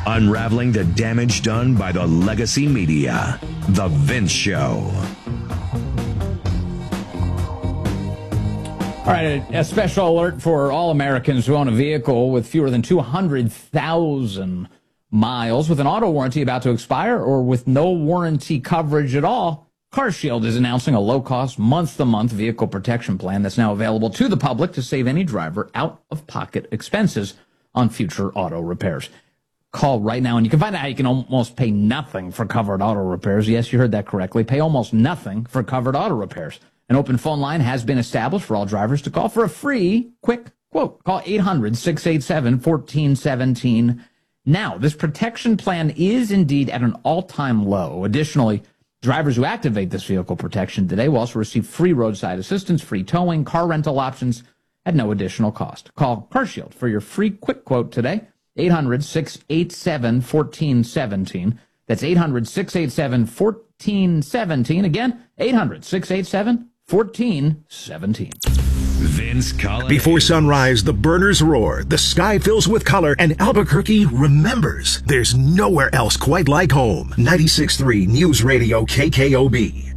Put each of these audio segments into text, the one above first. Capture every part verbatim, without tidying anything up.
Unraveling the damage done by the legacy media. The Vince Show. All right, a, a special alert for all Americans who own a vehicle with fewer than two hundred thousand miles with an auto warranty about to expire or with no warranty coverage at all. CarShield is announcing a low-cost, month-to-month vehicle protection plan that's now available to the public to save any driver out-of-pocket expenses on future auto repairs. Call right now, and you can find out how you can almost pay nothing for covered auto repairs. Yes, you heard that correctly. Pay almost nothing for covered auto repairs. An open phone line has been established for all drivers to call for a free, quick quote. Call eight hundred, six eight seven, one four one seven. Now, this protection plan is indeed at an all-time low. Additionally, drivers who activate this vehicle protection today will also receive free roadside assistance, free towing, car rental options at no additional cost. Call CarShield for your free quick quote today. eight hundred, six eight seven, one four one seven. That's eight hundred, six eight seven, one four one seven. Again, eight hundred, six eight seven, one four one seven. Vince Collins. Before sunrise, the burners roar, the sky fills with color, and Albuquerque remembers. There's nowhere else quite like home. ninety-six point three News Radio K K O B.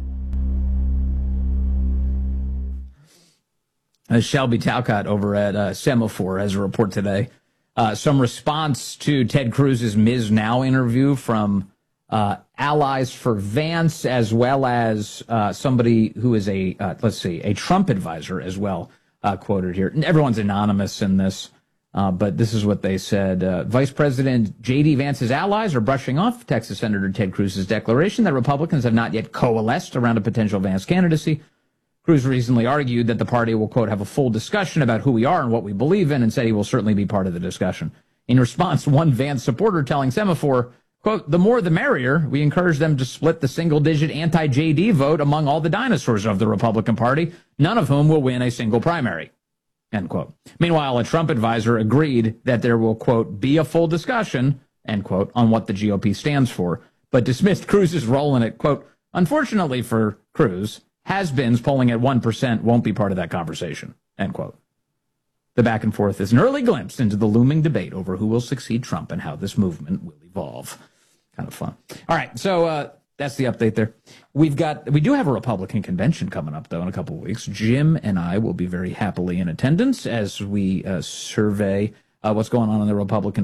Uh, Shelby Talcott over at uh, Semaphore has a report today. Uh, some response to Ted Cruz's Miz Now interview from uh, allies for Vance, as well as uh, somebody who is a, uh, let's see, a Trump advisor as well, uh, quoted here. And everyone's anonymous in this, uh, but this is what they said. Uh, Vice President J D. Vance's allies are brushing off Texas Senator Ted Cruz's declaration that Republicans have not yet coalesced around a potential Vance candidacy. Cruz recently argued that the party will, quote, have a full discussion about who we are and what we believe in, and said he will certainly be part of the discussion. In response, one Vance supporter telling Semaphore, quote, the more the merrier. We encourage them to split the single-digit anti-J D vote among all the dinosaurs of the Republican Party, none of whom will win a single primary, end quote. Meanwhile, a Trump advisor agreed that there will, quote, be a full discussion, end quote, on what the G O P stands for, but dismissed Cruz's role in it, quote, unfortunately for Cruz, has-beens polling at one percent won't be part of that conversation, end quote. The back and forth is an early glimpse into the looming debate over who will succeed Trump and how this movement will evolve. Kind of fun. All right, so uh, that's the update there. We've got, we do have a Republican convention coming up, though, in a couple of weeks. Jim and I will be very happily in attendance as we uh, survey uh, what's going on in the Republican